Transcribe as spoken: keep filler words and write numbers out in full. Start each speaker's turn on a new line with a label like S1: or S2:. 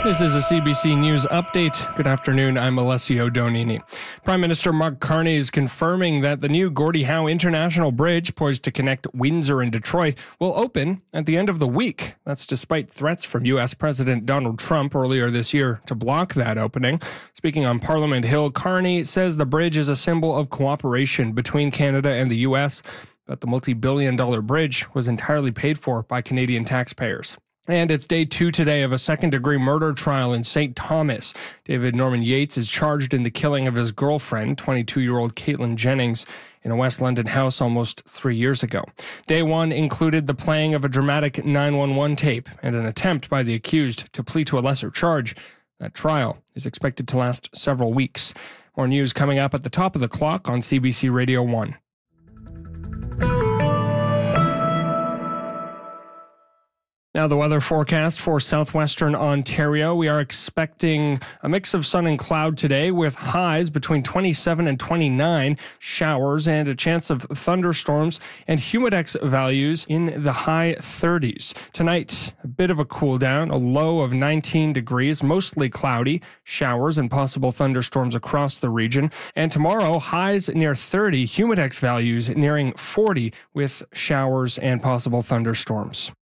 S1: This is a C B C News update. Good afternoon, I'm Alessio Donini. Prime Minister Mark Carney is confirming that the new Gordie Howe International Bridge, poised to connect Windsor and Detroit, will open at the end of the week. That's despite threats from U S President Donald Trump earlier this year to block that opening. Speaking on Parliament Hill, Carney says the bridge is a symbol of cooperation between Canada and the U S, but the multi-billion dollar bridge was entirely paid for by Canadian taxpayers. And it's day two today of a second-degree murder trial in Saint Thomas. David Norman Yates is charged in the killing of his girlfriend, twenty-two-year-old Caitlin Jennings, in a West London house almost three years ago. Day one included the playing of a dramatic nine one one tape and an attempt by the accused to plead to a lesser charge. That trial is expected to last several weeks. More news coming up at the top of the clock on C B C Radio one. Now the weather forecast for southwestern Ontario. We are expecting a mix of sun and cloud today with highs between twenty-seven and twenty-nine, showers and a chance of thunderstorms, and humidex values in the high thirties. Tonight, a bit of a cool down, a low of nineteen degrees, mostly cloudy, showers and possible thunderstorms across the region. And tomorrow, highs near thirty, humidex values nearing forty with showers and possible thunderstorms.